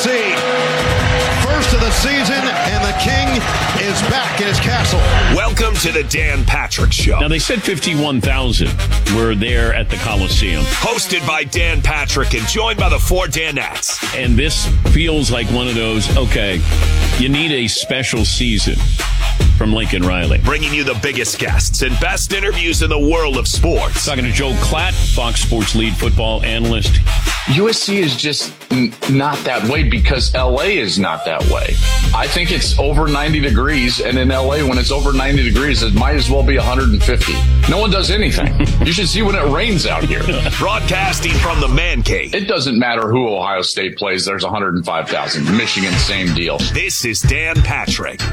See, first of the season, and the king is back in his castle. Welcome to the Dan Patrick Show. Now, they said 51,000 were there at the Coliseum. Hosted by Dan Patrick and joined by the four Danettes. And this feels like one of those, okay, you need a special season from Lincoln Riley. Bringing you the biggest guests and best interviews in the world of sports. Talking to Joe Klatt, Fox Sports lead football analyst. USC is just not that way because LA is not that way. I think it's over 90 degrees, and in LA, when it's over 90 degrees, it might as well be 150. No one does anything. You should see when it rains out here. Broadcasting from the man cave. It doesn't matter who Ohio State plays. There's 105,000. Michigan, same deal. This is Dan Patrick.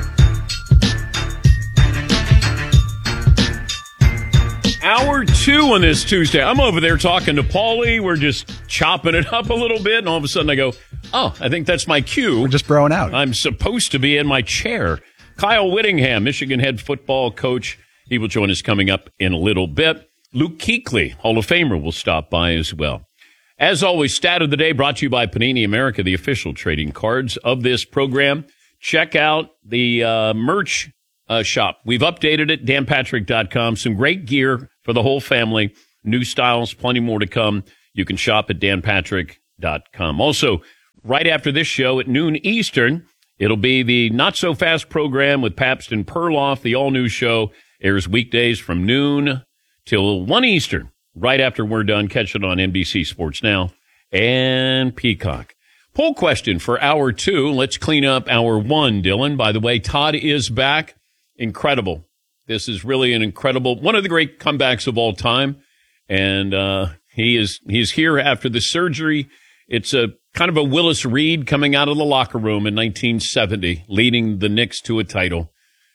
Hour 2 on this Tuesday. I'm over there talking to Paulie. We're just chopping it up a little bit, and all of a sudden I go, oh, I think that's my cue. We're just broing out. I'm supposed to be in my chair. Kyle Whittingham, Michigan head football coach. He will join us coming up in a little bit. Luke Kuechly, Hall of Famer, will stop by as well. As always, Stat of the Day brought to you by Panini America, the official trading cards of this program. Check out the merch shop. We've updated it, danpatrick.com. Some great gear for the whole family. New styles, plenty more to come. You can shop at danpatrick.com. Also, right after this show at noon Eastern, it'll be the Not So Fast program with Pabst and Perloff. The all-new show airs weekdays from noon till 1 Eastern. Right after we're done, catch it on NBC Sports Now and Peacock. Poll question for hour 2. Let's clean up hour 1, Dylan. By the way, Todd is back. Incredible. This is really an incredible, one of the great comebacks of all time. And he's here after the surgery. It's a kind of a Willis Reed coming out of the locker room in 1970, leading the Knicks to a title.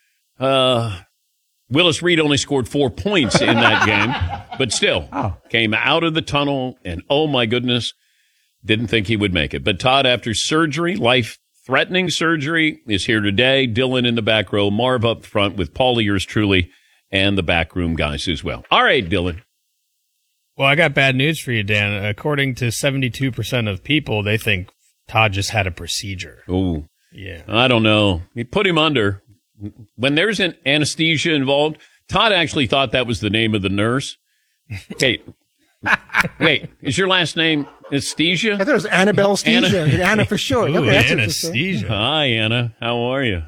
Willis Reed only scored 4 points in that game, but still came out of the tunnel, and oh my goodness, didn't think he would make it. But Todd, after surgery, life-threatening surgery, is here today. Dylan in the back row, Marv up front with Paulie, yours truly, and the backroom guys as well. All right, Dylan. Well, I got bad news for you, Dan. According to 72% of people, they think Todd just had a procedure. Ooh. Yeah. I don't know. You put him under. When there's an anesthesia involved, Todd actually thought that was the name of the nurse. Wait, is your last name Anesthesia? I thought it was Annabelle Anesthesia. Anna for sure. Ooh, Okay, anesthesia. Hi, Anna. How are you?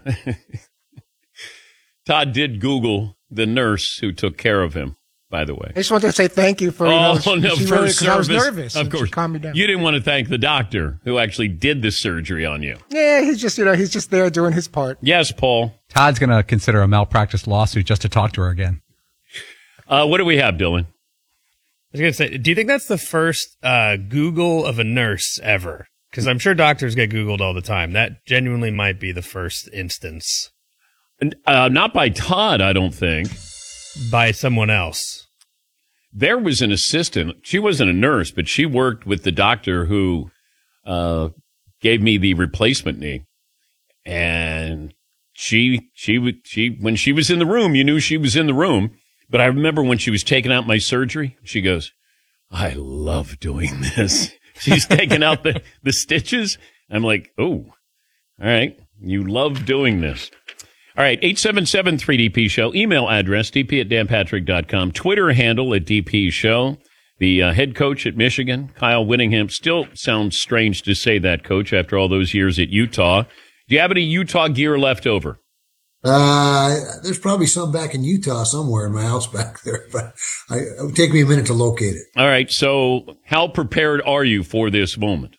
Todd did Google the nurse who took care of him, by the way. I just wanted to say thank you for, for service. I was nervous. Of course. She calmed me down. You didn't want to thank the doctor who actually did the surgery on you. Yeah, he's just there doing his part. Yes, Paul. Todd's going to consider a malpractice lawsuit just to talk to her again. What do we have, Dylan? I was going to say, do you think that's the first Google of a nurse ever? Because I'm sure doctors get Googled all the time. That genuinely might be the first instance. Not by Todd, I don't think. By someone else. There was an assistant. She wasn't a nurse, but she worked with the doctor who gave me the replacement knee. And she when she was in the room, you knew she was in the room. But I remember when she was taking out my surgery, she goes, I love doing this. She's taking out the stitches. I'm like, oh, all right. You love doing this. All right, 877-3DP Show. Email address, dp@danpatrick.com. Twitter handle @DP Show. The head coach at Michigan, Kyle Whittingham. Still sounds strange to say that, Coach, after all those years at Utah. Do you have any Utah gear left over? There's probably some back in Utah somewhere in my house back there, but it would take me a minute to locate it. All right, so how prepared are you for this moment?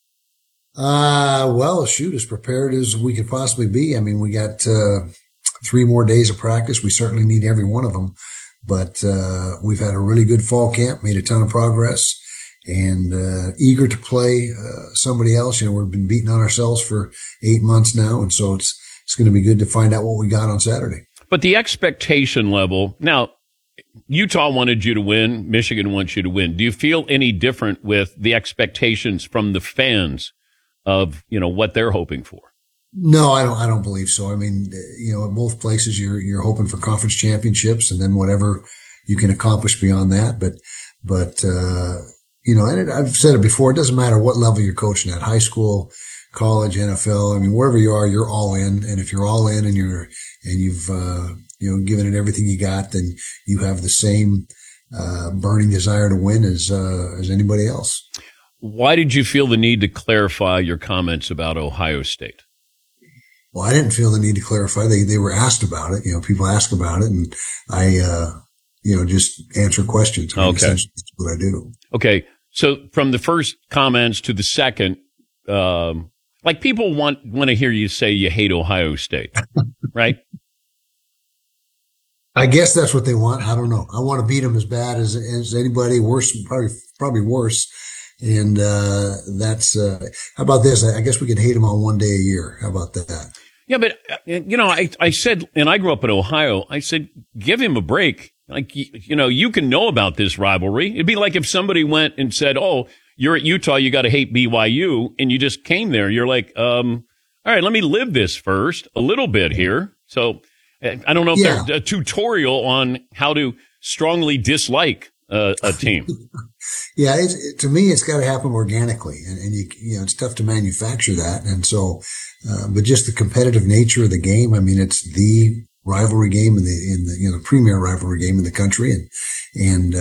Well, shoot, as prepared as we could possibly be. I mean, we got 3 more days of practice. We certainly need every one of them, but we've had a really good fall camp, made a ton of progress, and eager to play somebody else. You know, we've been beating on ourselves for 8 months now, and so it's going to be good to find out what we got on Saturday. But the expectation level, now, Utah wanted you to win. Michigan wants you to win. Do you feel any different with the expectations from the fans of, you know, what they're hoping for? No, I don't believe so. I mean, you know, at both places you're hoping for conference championships and then whatever you can accomplish beyond that. But you know, and I've said it before, it doesn't matter what level you're coaching at, high school, college, NFL. I mean, wherever you are, you're all in. And if you're all in and you've given it everything you got, then you have the same, burning desire to win as anybody else. Why did you feel the need to clarify your comments about Ohio State? Well, I didn't feel the need to clarify. They were asked about it. People ask about it, and I, just answer questions. I mean, okay. Essentially, that's what I do. Okay. So from the first comments to the second, people want to hear you say you hate Ohio State, right? I guess that's what they want. I don't know. I want to beat them as bad as anybody. Worse, probably worse. And that's how about this? I guess we could hate them on one day a year. How about that? Yeah, but I said, and I grew up in Ohio. I said, give him a break. Like, you can know about this rivalry. It'd be like if somebody went and said, "Oh, you're at Utah, you got to hate BYU," and you just came there. You're like, all right, let me live this first a little bit here. So I don't know if there's a tutorial on how to strongly dislike a team. Yeah, to me, it's got to happen organically, and it's tough to manufacture that. And so, but just the competitive nature of the game. I mean, it's the rivalry game in the premier rivalry game in the country, and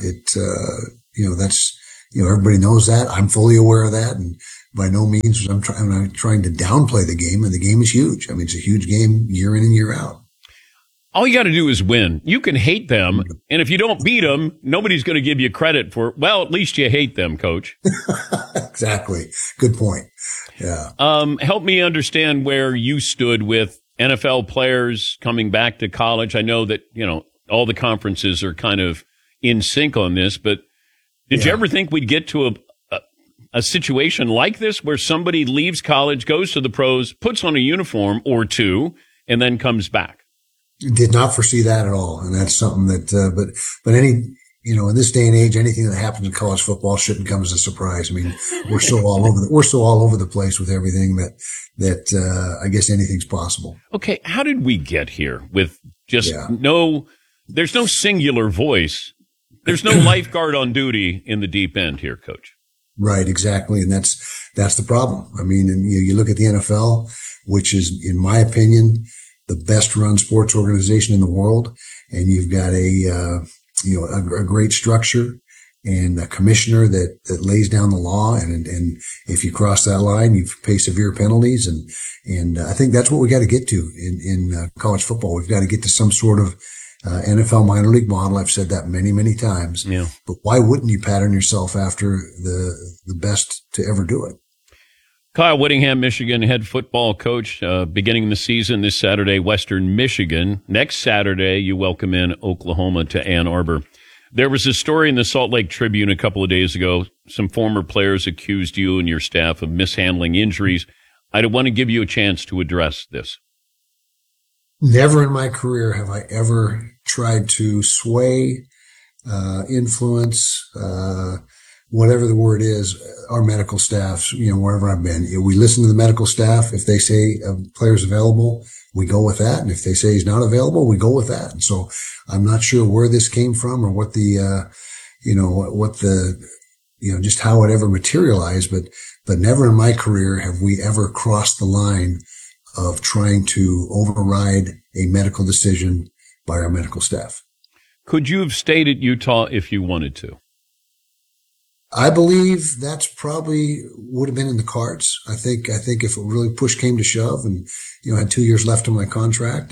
that's everybody knows that. I'm fully aware of that, and by no means I'm trying to downplay the game. And the game is huge. I mean, it's a huge game year in and year out. All you got to do is win. You can hate them, and if you don't beat them, nobody's going to give you credit for, well, at least you hate them, Coach. Exactly. Good point. Yeah. Help me understand where you stood with NFL players coming back to college. I know that, all the conferences are kind of in sync on this, but did you ever think we'd get to a situation like this where somebody leaves college, goes to the pros, puts on a uniform or two, and then comes back? Did not foresee that at all. And that's something that, but in this day and age, anything that happens in college football shouldn't come as a surprise. I mean, we're so all over the place with everything that I guess anything's possible. Okay. How did we get here with just there's no singular voice. There's no lifeguard on duty in the deep end here, Coach. Right. Exactly. And that's the problem. I mean, and you look at the NFL, which is, in my opinion, the best run sports organization in the world. And you've got a great structure and a commissioner that lays down the law. And if you cross that line, you pay severe penalties. And I think that's what we got to get to in college football. We've got to get to some sort of NFL minor league model. I've said that many, many times. Yeah. But why wouldn't you pattern yourself after the best to ever do it? Kyle Whittingham, Michigan head football coach, beginning the season this Saturday, Western Michigan. Next Saturday, you welcome in Oklahoma to Ann Arbor. There was a story in the Salt Lake Tribune a couple of days ago. Some former players accused you and your staff of mishandling injuries. I want to give you a chance to address this. Never in my career have I ever tried to sway, influence, whatever the word is, our medical staff, wherever I've been. We listen to the medical staff. If they say a player's available, we go with that. And if they say he's not available, we go with that. And so I'm not sure where this came from or what just how it ever materialized, but never in my career have we ever crossed the line of trying to override a medical decision by our medical staff. Could you have stayed at Utah if you wanted to? I believe that's probably would have been in the cards. I think if it really push came to shove and, I had 2 years left on my contract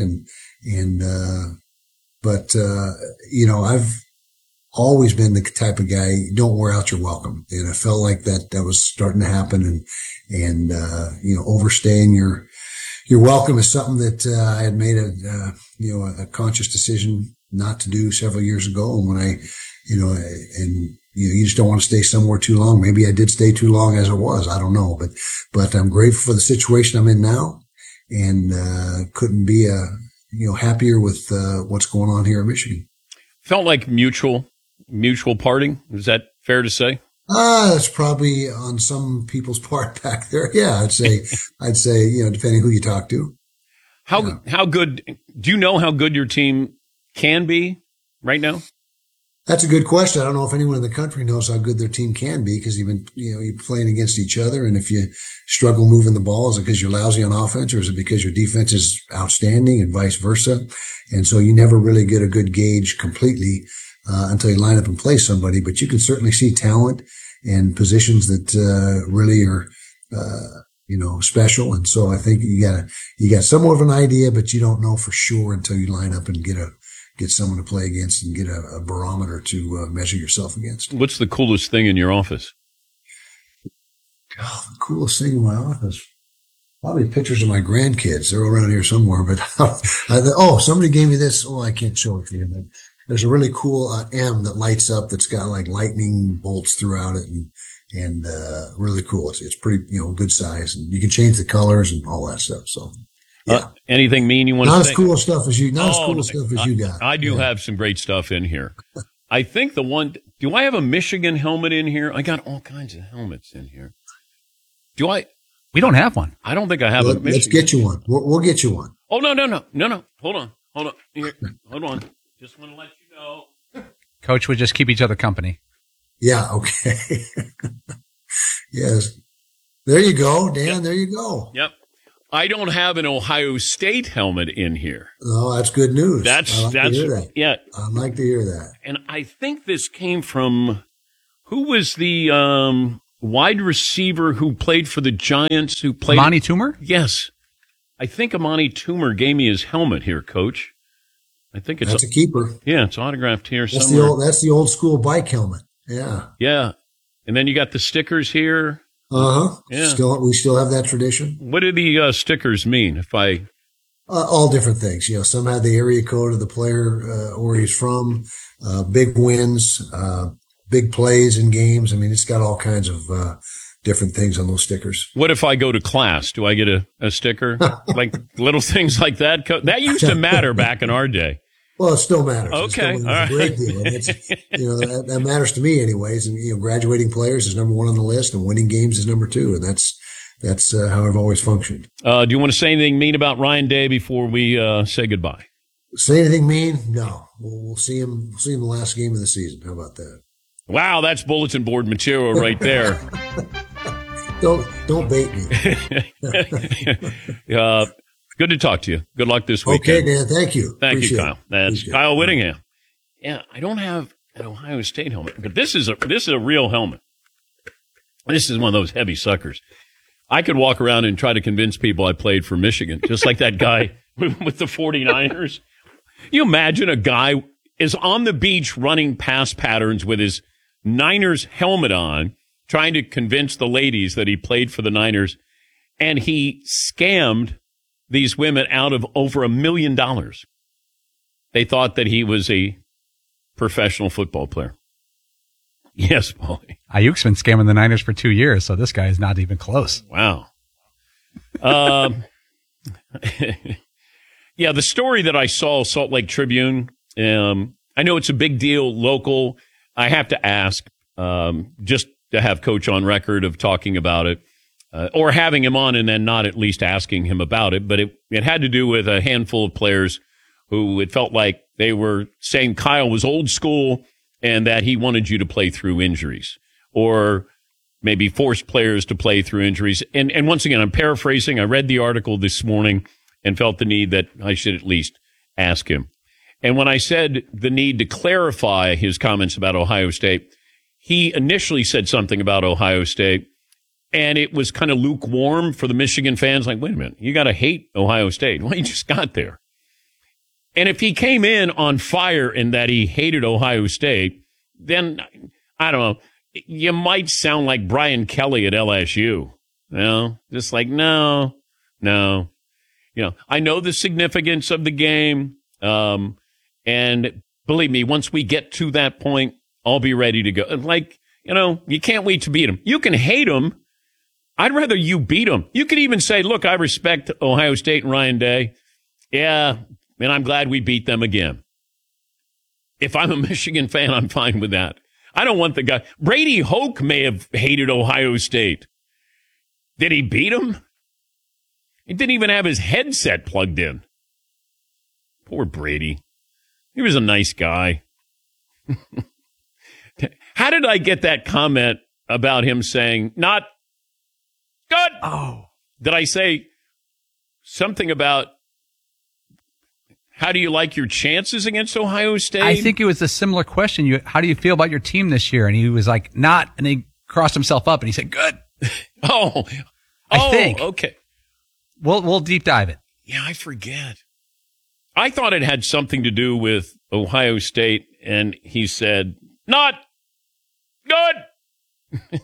I've always been the type of guy, don't wear out your welcome. And I felt like that was starting to happen and overstaying your welcome is something that I had made a conscious decision not to do several years ago. And when you just don't want to stay somewhere too long. Maybe I did stay too long as it was. I don't know, but I'm grateful for the situation I'm in now and, couldn't be, happier with, what's going on here in Michigan. Felt like mutual parting. Is that fair to say? That's probably on some people's part back there. Yeah, I'd say, depending who you talk to. How good, do you know how good your team can be right now? That's a good question. I don't know if anyone in the country knows how good their team can be because you're playing against each other. And if you struggle moving the ball, is it because you're lousy on offense or is it because your defense is outstanding and vice versa? And so you never really get a good gauge completely, until you line up and play somebody, but you can certainly see talent and positions that, really are, special. And so I think you got somewhat of an idea, but you don't know for sure until you line up and get someone to play against and get a barometer to measure yourself against. What's the coolest thing in your office? Oh, the coolest thing in my office. Probably pictures of my grandkids. They're around here somewhere, but somebody gave me this. Oh, I can't show it to you. But there's a really cool M that lights up that's got like lightning bolts throughout it and really cool. It's pretty, good size and you can change the colors and all that stuff. So. Yeah. Anything mean you want to say? Not as cool stuff as you got. I do have some great stuff in here. I think do I have a Michigan helmet in here? I got all kinds of helmets in here. We don't have one. I don't think I have a Michigan. Let's get you one. We'll get you one. Oh, no. Hold on. Here. Hold on. Just want to let you know. Coach would just keep each other company. Yeah. Okay. Yes. There you go, Dan. Yep. There you go. Yep. I don't have an Ohio State helmet in here. Oh, that's good news. I'd to hear that. Yeah. I'd like to hear that. And I think this came from who was the wide receiver who played for the Giants? Amani Toomer? Yes, I think Amani Toomer gave me his helmet here, Coach. I think that's a keeper. Yeah, it's autographed here that's somewhere. That's the old school bike helmet. Yeah. Yeah, and then you got the stickers here. Yeah. We still have that tradition. What do the stickers mean? All different things. Some have the area code of the player, where he's from, big wins, big plays in games. I mean, it's got all kinds of, different things on those stickers. What if I go to class? Do I get a sticker? Like little things like that? That used to matter back in our day. Well, it still matters. Okay. All right. A great deal. And it's, that matters to me anyways. And, graduating players is number one on the list and winning games is number two. And that's how I've always functioned. Do you want to say anything mean about Ryan Day before we say goodbye? Say anything mean? No. We'll see him. We'll see him the last game of the season. How about that? Wow, that's bulletin board material right there. Don't bait me. Good to talk to you. Good luck this weekend. Okay, Dan. Thank you. Thank you, Kyle. That's Kyle Whittingham. Yeah, I don't have an Ohio State helmet, but this is a real helmet. This is one of those heavy suckers. I could walk around and try to convince people I played for Michigan, just like that guy with the 49ers. You imagine a guy is on the beach running pass patterns with his Niners helmet on, trying to convince the ladies that he played for the Niners, and he scammed these women out of over $1 million. They thought that he was a professional football player. Yes, Paulie. Ayuk's been scamming the Niners for 2 years, so this guy is not even close. Wow. Yeah, the story that I saw, Salt Lake Tribune, I know it's a big deal, local. I have to ask, just to have Coach on record of talking about it, or having him on and then not at least asking him about it. But it had to do with a handful of players who it felt like they were saying Kyle was old school and that he wanted you to play through injuries, or maybe forced players to play through injuries. And once again, I'm paraphrasing. I read the article this morning and felt the need that I should at least ask him. And when I said the need to clarify his comments about Ohio State, he initially said something about Ohio State, and it was kind of lukewarm for the Michigan fans. Like, wait a minute, you got to hate Ohio State. Well, he just got there. And if he came in on fire in that he hated Ohio State, then, I don't know, you might sound like Brian Kelly at LSU. Just like, no. I know the significance of the game. And believe me, once we get to that point, I'll be ready to go. Like, you can't wait to beat them. You can hate them. I'd rather you beat them. You could even say, look, I respect Ohio State and Ryan Day. Yeah, and I'm glad we beat them again. If I'm a Michigan fan, I'm fine with that. I don't want the guy. Brady Hoke may have hated Ohio State. Did he beat him? He didn't even have his headset plugged in. Poor Brady. He was a nice guy. How did I get that comment about him saying, not good? Oh. Did I say something about how do you like your chances against Ohio State? I think it was a similar question. How do you feel about your team this year? And he was like, not. And he crossed himself up and he said, good. I think. Okay. We'll deep dive it. Yeah, I forget. I thought it had something to do with Ohio State, and he said, not good.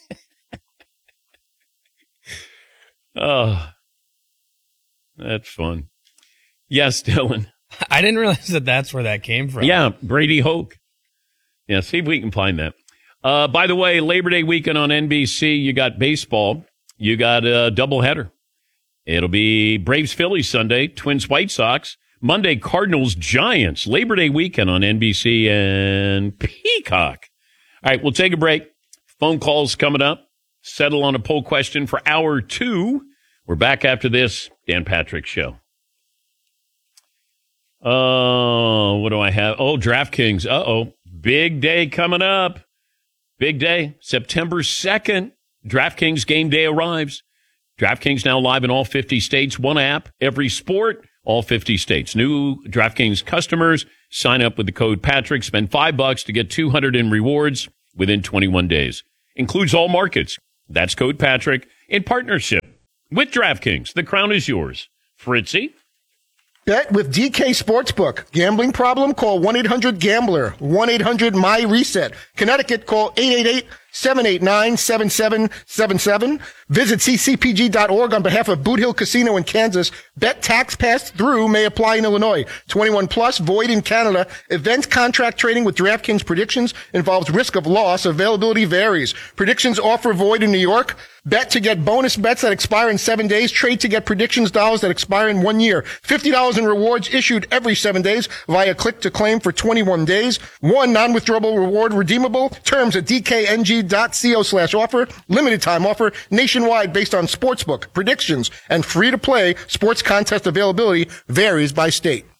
Oh, that's fun. Yes, Dylan. I didn't realize that that's where that came from. Yeah, Brady Hoke. Yeah, see if we can find that. By the way, Labor Day weekend on NBC, you got baseball. You got a doubleheader. It'll be Braves-Phillies Sunday, Twins-White Sox, Monday, Cardinals-Giants, Labor Day weekend on NBC and Peacock. All right, we'll take a break. Phone calls coming up. Settle on a poll question for hour 2. We're back after this Dan Patrick Show. What do I have? Oh, DraftKings. Big day coming up. Big day. September 2nd. DraftKings game day arrives. DraftKings now live in all 50 states. One app, every sport, all 50 states. New DraftKings customers sign up with the code Patrick. Spend $5 to get $200 in rewards within 21 days. Includes all markets. That's code Patrick in partnership with DraftKings. The crown is yours. Fritzy? Bet with DK Sportsbook. Gambling problem? Call 1-800-GAMBLER. 1-800-MY-RESET. Connecticut, call 888-789-7777. Visit ccpg.org on behalf of Boot Hill Casino in Kansas. Bet tax passed through may apply in Illinois. 21 plus, void in Canada. Event contract trading with DraftKings predictions involves risk of loss. Availability varies. Predictions offer void in New York. Bet to get bonus bets that expire in 7 days. Trade to get predictions dollars that expire in 1 year. $50 in rewards issued every 7 days via click to claim for 21 days. One non-withdrawable reward redeemable. Terms at dkng.co/offer. Limited time offer nationwide based on sportsbook predictions and free to play sports contest availability varies by state.